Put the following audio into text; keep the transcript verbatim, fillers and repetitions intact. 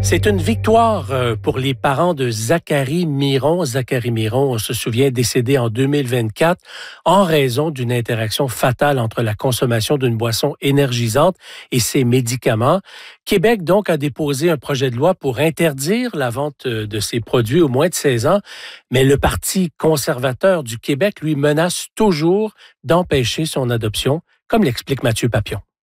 C'est une victoire euh, pour les parents de Zachary Miron. Zachary Miron, on se souvient, décédé en deux mille vingt-quatre en raison d'une interaction fatale entre la consommation d'une boisson énergisante et ses médicaments. Québec, donc, a déposé un projet de loi pour interdire la vente de ces produits aux moins de seize ans, mais le Parti conservateur du Québec, lui, menace toujours d'empêcher son adoption, comme l'explique Mathieu Papion.